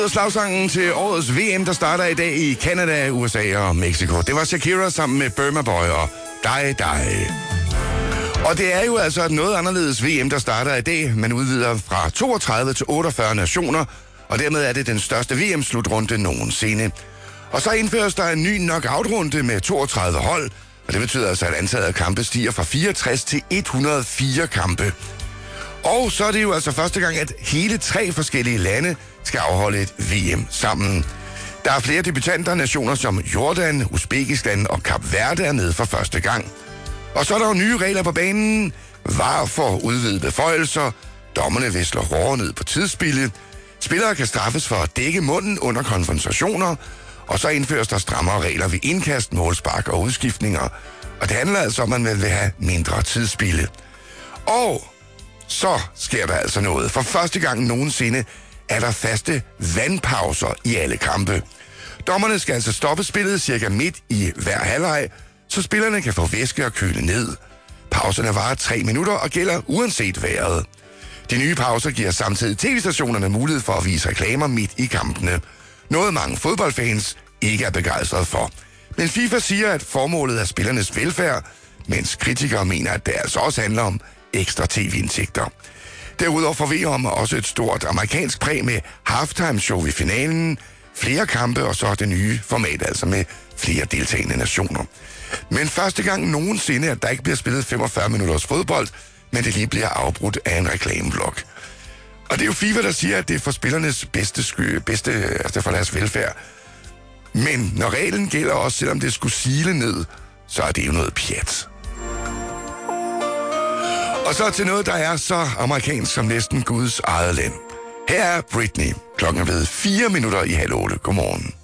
Slagsangen til årets VM, der starter i dag i Canada, USA og Mexico. Det var Shakira sammen med Burma Boy og Dig. Og det er jo altså et noget anderledes VM, der starter i dag. Man udvider fra 32 til 48 nationer, og dermed er det den største VM-slutrunde nogensinde. Og så indføres der en ny knockout-runde med 32 hold, og det betyder altså, at antallet af kampe stiger fra 64 til 104 kampe. Og så er det jo altså første gang, at hele 3 forskellige lande skal afholde et VM sammen. Der er flere debutanter, nationer som Jordan, Uzbekistan og Kap Verde er med for første gang. Og så er der jo nye regler på banen. VAR for udvidede beføjelser. Dommerne visler hårdere ned på tidsspillet. Spillere kan straffes for at dække munden under konfrontationer. Og så indføres der strammere regler ved indkast, målspark og udskiftninger. Og det handler altså om, at man vil have mindre tidsspilde. Og så sker der altså noget. For første gang nogensinde er der faste vandpauser i alle kampe. Dommerne skal altså stoppe spillet cirka midt i hver halvleg, så spillerne kan få væske og køle ned. Pauserne varer 3 minutter og gælder uanset vejret. De nye pauser giver samtidig tv-stationerne mulighed for at vise reklamer midt i kampene. Noget mange fodboldfans ikke er begejstrede for. Men FIFA siger, at formålet er spillernes velfærd, mens kritikere mener, at det altså også handler om ekstra tv-indtægter. Derudover får VM også et stort amerikansk præg med halftime-show i finalen, flere kampe og så det nye format, altså med flere deltagende nationer. Men første gang nogensinde, at der ikke bliver spillet 45 minutters fodbold, men det lige bliver afbrudt af en reklameblok. Og det er jo FIFA, der siger, at det er for spillernes bedste, altså for deres velfærd. Men når reglen gælder også, selvom det skulle sile ned, så er det jo noget pjat. Og så til noget, der er så amerikansk som næsten Guds eget land. Her er Britney. Klokken er blevet 4 minutter i 7:30. Godmorgen.